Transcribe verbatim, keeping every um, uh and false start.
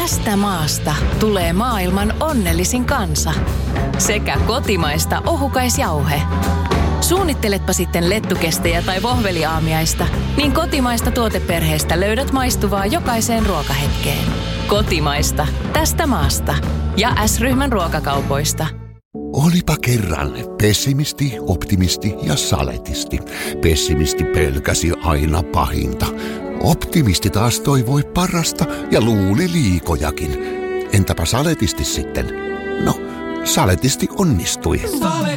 Tästä maasta tulee maailman onnellisin kansa. Sekä kotimaista ohukaisjauhe. Suunnitteletpa sitten lettukestejä tai vohveliaamiaista, niin kotimaista tuoteperheestä löydät maistuvaa jokaiseen ruokahetkeen. Kotimaista. Tästä maasta. Ja S-ryhmän ruokakaupoista. Olipa kerran pessimisti, optimisti ja saletisti. Pessimisti pelkäsi aina pahinta. Optimisti taas toivoi parasta ja luuli liikojakin. Entäpä saletisti sitten? No, saletisti onnistui. Sale-